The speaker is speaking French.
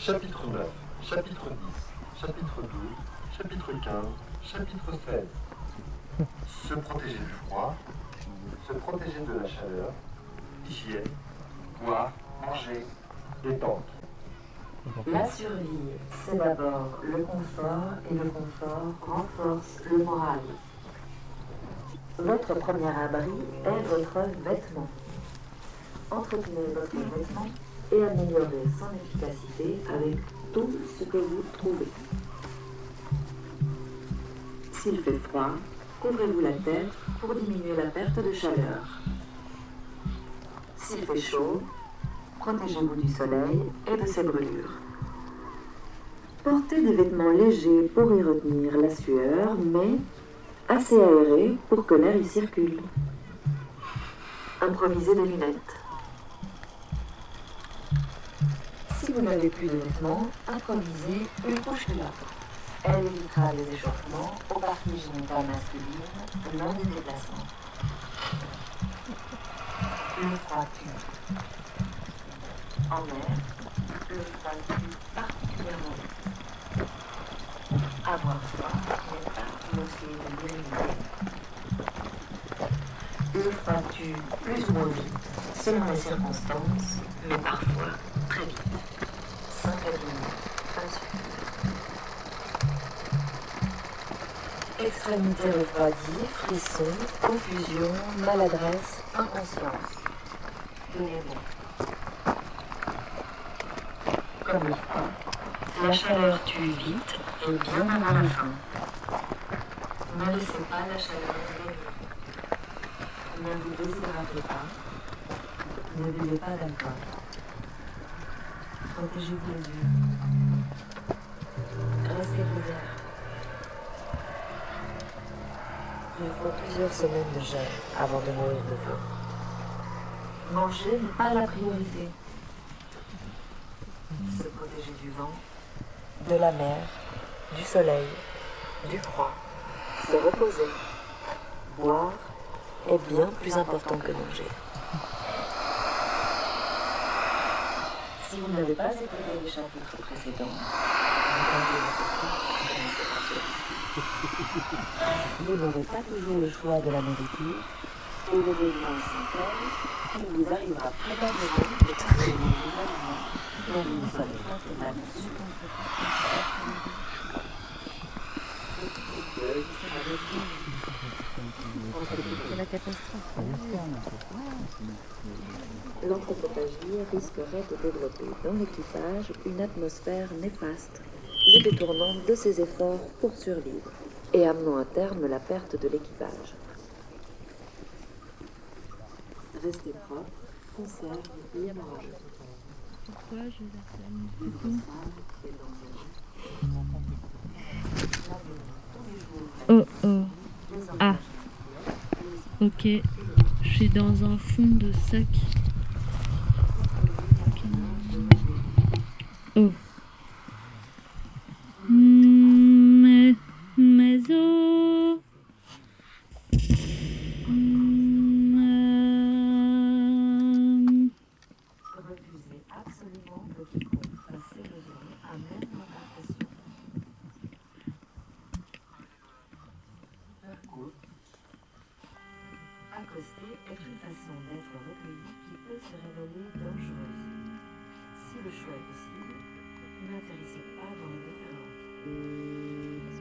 Chapitre 9, chapitre 10, chapitre 12, chapitre 15, chapitre 16. Se protéger du froid, se protéger de la chaleur, hygiène, boire, manger, détente. La survie, c'est d'abord le confort et le confort renforce le moral. Votre premier abri est votre vêtement. Entretenez votre vêtement et améliorez son efficacité avec tout ce que vous trouvez. S'il fait froid, couvrez-vous la tête pour diminuer la perte de chaleur. S'il fait chaud, protégez-vous du soleil et de ses brûlures. Portez des vêtements légers pour y retenir la sueur, mais assez aérés pour que l'air y circule. Improvisez des lunettes. Si vous n'avez plus de vêtements, improvisez une couche-culotte. Elle évitera les échauffements aux parties génitales masculines lors des déplacements. Le froid tue. En mer, le froid tue particulièrement vite. Avoir froid n'est pas moqué de virilité. Le froid tue plus ou moins vite, selon les circonstances, mais parfois très vite. 5 à 10 minutes, ça suffit. Extrémité refroidie, frisson, confusion, maladresse, inconscience. Tenez bon. Comme le froid, la chaleur tue vite et bien avant la fin. Ne laissez pas la chaleur gagner. Ne vous déshydratez pas. Ne buvez pas d'alcool. Protégez-vous les yeux. Restez couverts. Il faut plusieurs semaines de gel avant de mourir de faim. Manger n'est pas la priorité. Se protéger du vent, de la mer, du soleil, du froid. Se reposer. Boire est bien plus important que manger. Si vous n'avez pas écouté les chapitres précédents, vous n'aurez pas toujours le choix de la nourriture et le besoin s'appelle, il vous arrivera probablement de consommer des aliments dont vous ne savez pas totalement sûr. C'est la catastrophe. L'anthropophagie risquerait de développer dans l'équipage une atmosphère néfaste, le détournant de ses efforts pour survivre et amenant à terme la perte de l'équipage. Restez propre, conserve et mange. Pourquoi je les appelle du coup? Oh oh. Ah. Ok. Je suis dans un fond de sac. Oh. Mes os. Refusez absolument que quiconque fasse ses besoins à même votre impression. Accoster est une façon d'être recueilli qui peut se révéler dangereuse. Si le choix est possible, n'atterrissez pas dans l'indifférence.